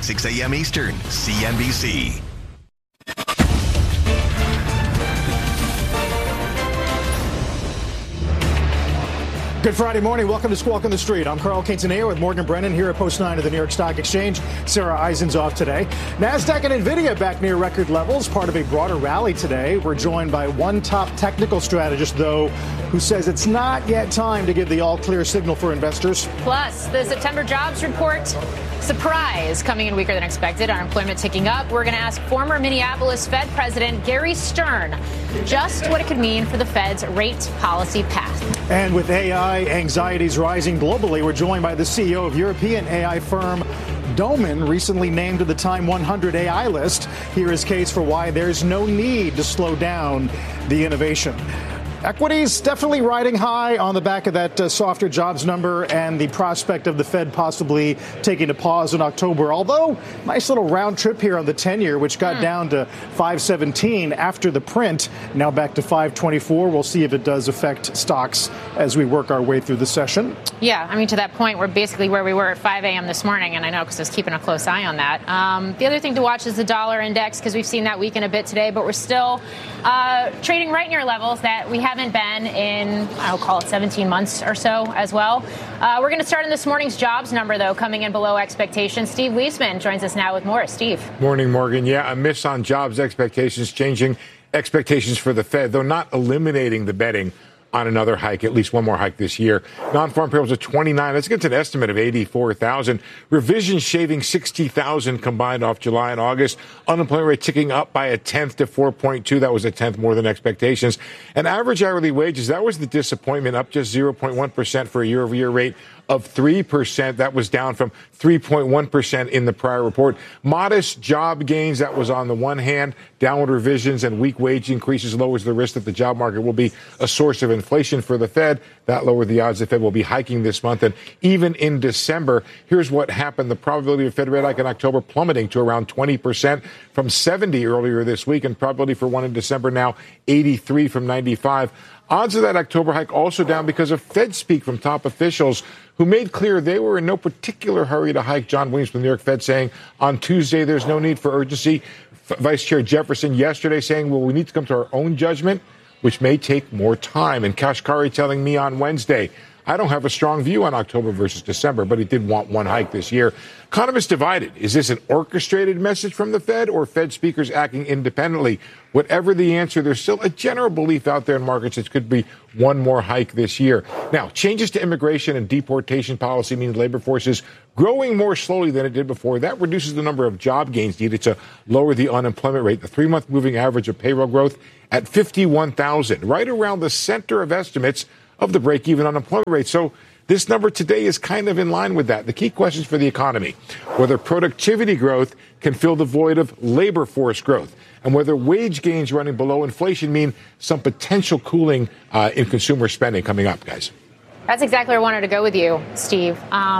6 a.m. Eastern, CNBC. Good Friday morning. Welcome to Squawk on the Street. I'm Carl Quintanilla with Morgan Brennan here at Post 9 of the New York Stock Exchange. Sarah Eisen's off today. NASDAQ and NVIDIA back near record levels, part of a broader rally today. We're joined by one top technical strategist, though, who says it's not yet time to give the all-clear signal for investors. Plus, the September jobs report, surprise, coming in weaker than expected. Unemployment ticking up. We're going to ask former Minneapolis Fed President Gary Stern just what it could mean for the Fed's rate policy path. And with AI anxieties rising globally, we're joined by the CEO of European AI firm Doman, recently named to the Time 100 AI list. Here is case for why there's no need to slow down the innovation. Equities definitely riding high on the back of that softer jobs number and the prospect of the Fed possibly taking a pause in October. Although, nice little round trip here on the 10-year, which got down to 517 after the print, now back to 524. We'll see if it does affect stocks as we work our way through the session. Yeah, I mean, to that point, we're basically where we were at 5 a.m. this morning, and I know because I was keeping a close eye on that. The other thing to watch is the dollar index, because we've seen that weaken a bit today, but we're still trading right near levels that we haven't been in, I'll call it 17 months or so as well. We're going to start in this morning's jobs number, though, coming in below expectations. Steve Leisman joins us now with more. Steve. Morning, Morgan. Yeah, a miss on jobs expectations, changing expectations for the Fed, though not eliminating the betting on another hike, at least one more hike this year. Non-farm payrolls at 29. Let's get to an estimate of 84,000. Revisions shaving 60,000 combined off July and August. Unemployment rate ticking up by a tenth to 4.2. That was a tenth more than expectations. And average hourly wages, that was the disappointment, up just 0.1% for a year-over-year rate of 3%. That was down from 3.1% in the prior report. Modest job gains, that was on the one hand. Downward revisions and weak wage increases lowers the risk that the job market will be a source of inflation for the Fed. That lowered the odds the Fed will be hiking this month. And even in December, here's what happened. The probability of Fed rate hike in October plummeting to around 20% from 70 earlier this week. And probability for one in December now 83 from 95. Odds of that October hike also down because of Fed speak from top officials who made clear they were in no particular hurry to hike. John Williams from the New York Fed saying on Tuesday there's no need for urgency. Vice Chair Jefferson yesterday saying, well, we need to come to our own judgment, which may take more time. And Kashkari telling me on Wednesday, I don't have a strong view on October versus December, but he did want one hike this year. Economists divided. Is this an orchestrated message from the Fed or Fed speakers acting independently? Whatever the answer, there's still a general belief out there in markets that could be one more hike this year. Now, changes to immigration and deportation policy means labor force is growing more slowly than it did before. That reduces the number of job gains needed to lower the unemployment rate. The 3-month moving average of payroll growth at 51,000, right around the center of estimates of the break-even unemployment rate. So this number today is kind of in line with that. The key questions for the economy, whether productivity growth can fill the void of labor force growth, and whether wage gains running below inflation mean some potential cooling in consumer spending coming up, guys. That's exactly where I wanted to go with you, Steve.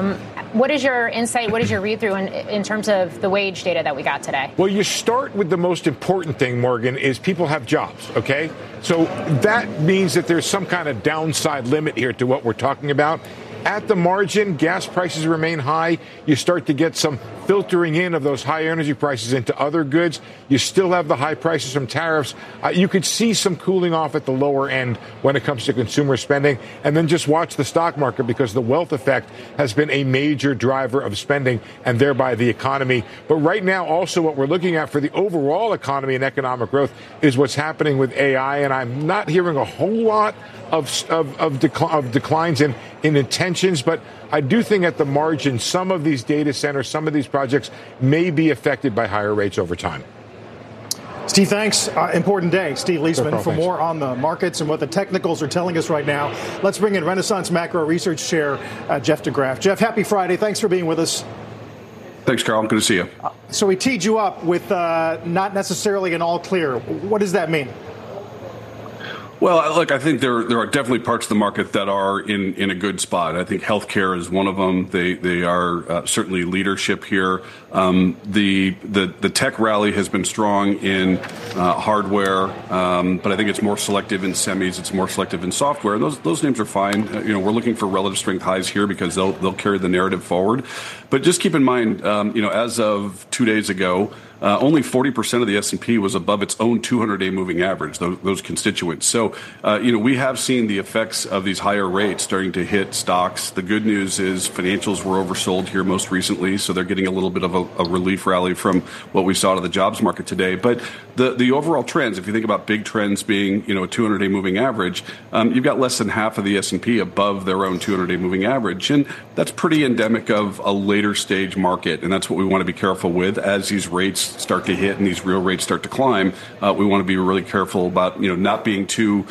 What is your insight? What is your read-through in terms of the wage data that we got today? Well, you start with the most important thing, Morgan, is people have jobs, okay? So that means that there's some kind of downside limit here to what we're talking about. At the margin, gas prices remain high. You start to get some filtering in of those high energy prices into other goods. You still have the high prices from tariffs. You could see some cooling off at the lower end when it comes to consumer spending. And then just watch the stock market, because the wealth effect has been a major driver of spending and thereby the economy. But right now, also what we're looking at for the overall economy and economic growth is what's happening with AI. And I'm not hearing a whole lot of declines in intentions, but I do think at the margin, some of these data centers, some of these projects may be affected by higher rates over time. Steve, thanks. Important day. Steve Leisman. No, for more on the markets and what the technicals are telling us right now, let's bring in Renaissance Macro Research Chair Jeff DeGraff. Jeff, happy Friday. Thanks for being with us. Thanks, Carl. Good to see you. So we teed you up with not necessarily an all clear. What does that mean? Well, look, I think there are definitely parts of the market that are in a good spot. I think healthcare is one of them. They are certainly leadership here. The tech rally has been strong in hardware, but I think it's more selective in semis. It's more selective in software. And those names are fine. We're looking for relative strength highs here because they'll carry the narrative forward. But just keep in mind, as of 2 days ago, only 40% of the S&P was above its own 200-day moving average, those constituents. So, we have seen the effects of these higher rates starting to hit stocks. The good news is financials were oversold here most recently, so they're getting a little bit of a relief rally from what we saw to the jobs market today. But the overall trends, if you think about big trends being, a 200-day moving average, you've got less than half of the S&P above their own 200-day moving average. And that's pretty endemic of a later stage market. And that's what we want to be careful with as these rates start to hit and these real rates start to climb. We want to be really careful about not being too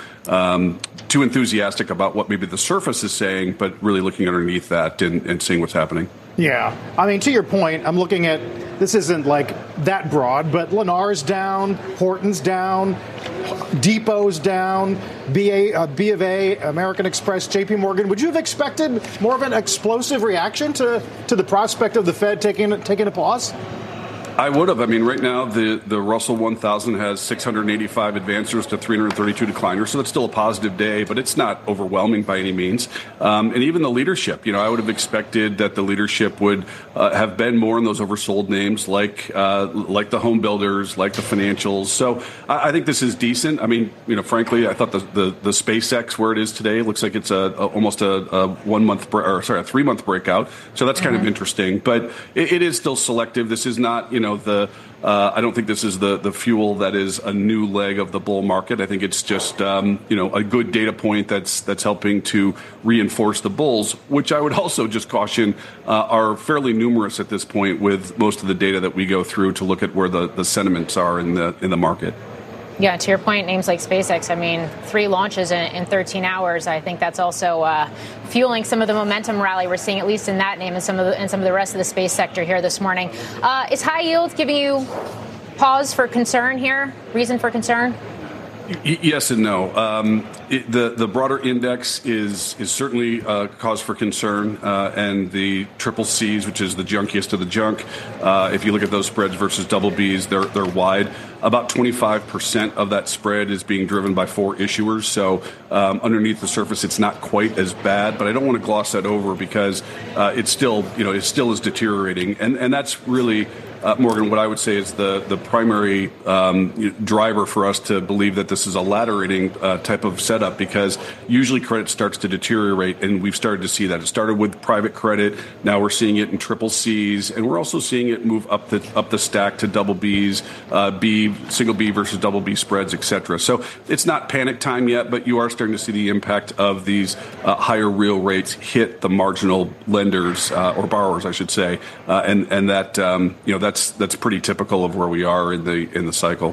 enthusiastic about what maybe the surface is saying, but really looking underneath that and seeing what's happening. Yeah. I mean, to your point, I'm looking at, this isn't like that broad, but Lennar's down, Horton's down, Depot's down, B of A, American Express, JP Morgan. Would you have expected more of an explosive reaction to the prospect of the Fed taking a pause? I would have. I mean, right now, the Russell 1000 has 685 advancers to 332 decliners, so that's still a positive day, but it's not overwhelming by any means. And even the leadership, I would have expected that the leadership would have been more in those oversold names like the home builders, like the financials. So I think this is decent. I mean, frankly, I thought the SpaceX where it is today looks like it's almost a 1 month a 3 month breakout. So that's kind of interesting, but it is still selective. This is not, I don't think this is the fuel that is a new leg of the bull market. I think it's just a good data point that's helping to reinforce the bulls, which I would also just caution are fairly numerous at this point with most of the data that we go through to look at where the sentiments are in the market. Yeah, to your point, names like SpaceX, 3 launches in 13 hours. I think that's also fueling some of the momentum rally we're seeing, at least in that name and some of the rest of the space sector here this morning. Is high yield giving you pause for concern here? Reason for concern? Yes and no. The broader index is certainly cause for concern, and the triple Cs, which is the junkiest of the junk, if you look at those spreads versus double Bs, they're wide. About 25% of that spread is being driven by 4 issuers. So underneath the surface, it's not quite as bad, but I don't want to gloss that over because it still is deteriorating, and that's really. Morgan, what I would say is the primary driver for us to believe that this is a ladderating type of setup, because usually credit starts to deteriorate, and we've started to see that. It started with private credit. Now we're seeing it in triple Cs, and we're also seeing it move up the stack to double Bs, single B versus double B spreads, et cetera. So it's not panic time yet, but you are starting to see the impact of these higher real rates hit the marginal lenders or borrowers, I should say, and that that's pretty typical of where we are in the cycle.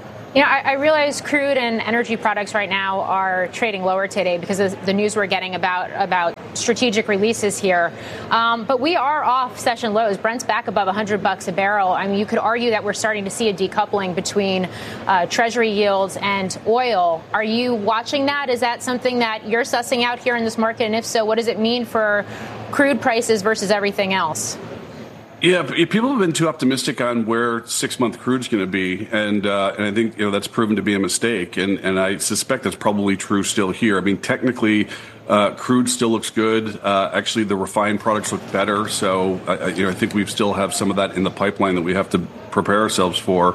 I realize crude and energy products right now are trading lower today because of the news we're getting about strategic releases here. But we are off session lows. Brent's back above $100 a barrel. You could argue that we're starting to see a decoupling between Treasury yields and oil. Are you watching that? Is that something that you're sussing out here in this market? And if so, what does it mean for crude prices versus everything else? Yeah, people have been too optimistic on where 6-month crude's going to be, and I think that's proven to be a mistake, and I suspect that's probably true still here. Technically, crude still looks good. Actually, the refined products look better, so I think we still have some of that in the pipeline that we have to prepare ourselves for.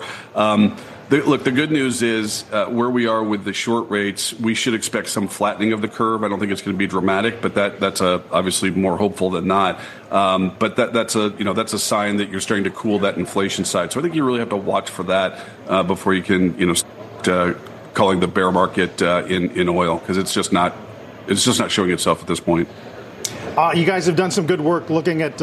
The good news is where we are with the short rates, we should expect some flattening of the curve. I don't think it's going to be dramatic, but that's obviously more hopeful than not. But that's a sign that you're starting to cool that inflation side. So I think you really have to watch for that before you can start calling the bear market in oil, because it's just not showing itself at this point. You guys have done some good work looking at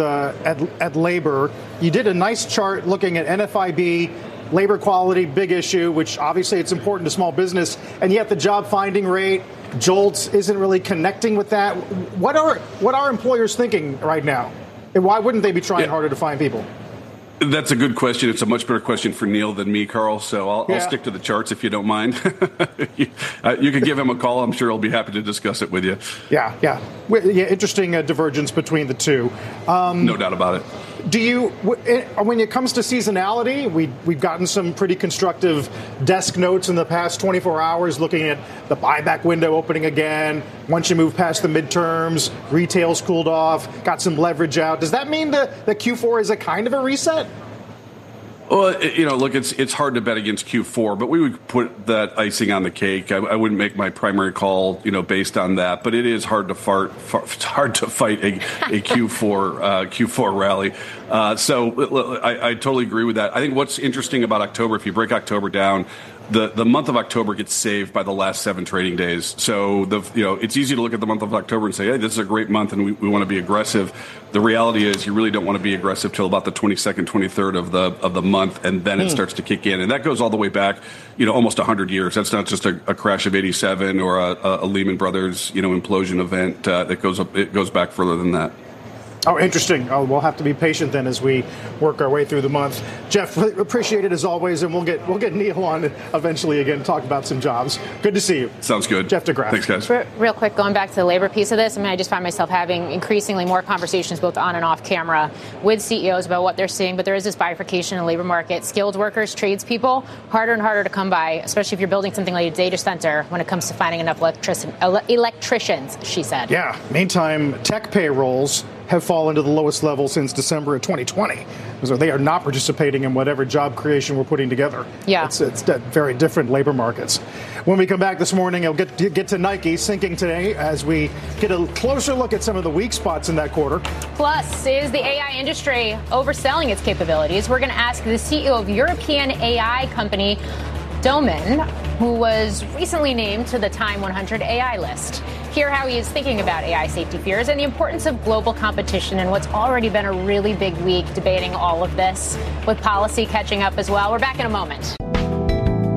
labor. You did a nice chart looking at NFIB. Labor quality, big issue, which obviously it's important to small business, and yet the job finding rate, JOLTS, isn't really connecting with that. What are employers thinking right now? And why wouldn't they be trying harder to find people? That's a good question. It's a much better question for Neil than me, Carl. So I'll stick to the charts if you don't mind. You could give him a call. I'm sure he'll be happy to discuss it with you. Yeah. Interesting divergence between the two. No doubt about it. Do you, when it comes to seasonality, we've gotten some pretty constructive desk notes in the past 24 hours looking at the buyback window opening again. Once you move past the midterms, retail's cooled off, got some leverage out. Does that mean that Q4 is a kind of a reset? Well, look, it's hard to bet against Q4, but we would put that icing on the cake. I wouldn't make my primary call, based on that. But it is hard to fight a Q4 rally. So I totally agree with that. I think what's interesting about October, if you break October down, the month of October gets saved by the last 7 trading days. So it's easy to look at the month of October and say, hey, this is a great month and we want to be aggressive. The reality is you really don't want to be aggressive till about the 22nd, 23rd of the month, and then it starts to kick in. And that goes all the way back, almost 100 years. That's not just a crash of 87 or a Lehman Brothers, implosion event. It goes back further than that. Oh, interesting. Oh, we'll have to be patient then as we work our way through the month. Jeff, appreciate it as always, and we'll get Neil on eventually again to talk about some jobs. Good to see you. Sounds good. Jeff DeGraff. Thanks, guys. Real quick, going back to the labor piece of this, I just find myself having increasingly more conversations both on and off camera with CEOs about what they're seeing, but there is this bifurcation in the labor market. Skilled workers, tradespeople, harder and harder to come by, especially if you're building something like a data center when it comes to finding enough electricians, she said. Yeah. Meantime, tech payrolls have fallen to the lowest level since December of 2020. So they are not participating in whatever job creation we're putting together. Yeah. It's very different labor markets. When we come back this morning, I'll get to Nike sinking today as we get a closer look at some of the weak spots in that quarter. Plus, is the AI industry overselling its capabilities? We're going to ask the CEO of European AI company Domen, who was recently named to the Time 100 AI list. Hear how he is thinking about AI safety fears and the importance of global competition in what's already been a really big week debating all of this, with policy catching up as well. We're back in a moment.